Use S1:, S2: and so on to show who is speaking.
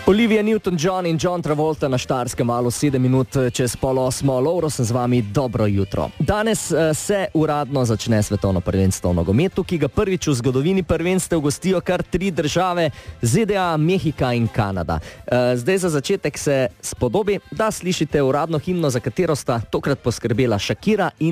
S1: Olivia Newton-John in John Travolta na Štajerskem valu 7 minut čez 7:30. Lovro, sem z vami, dobro jutro. Danes se uradno začne svetovno prvenstvo v nogometu, ki ga prvič v zgodovini prvenstev gostijo kar 3 države, ZDA, Mehika in Kanada. Zdaj za začetek se spodobi, da slišite uradno himno, za katero sta tokrat poskrbela Shakira in